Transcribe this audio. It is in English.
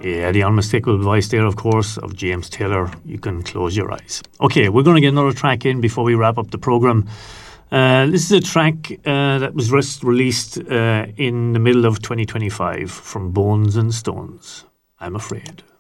Yeah, the unmistakable voice there, of course, of James Taylor. You can close your eyes. Okay, we're going to get another track in before we wrap up the programme. This is a track that was released in the middle of 2025 from Bones and Stones. I'm Afraid.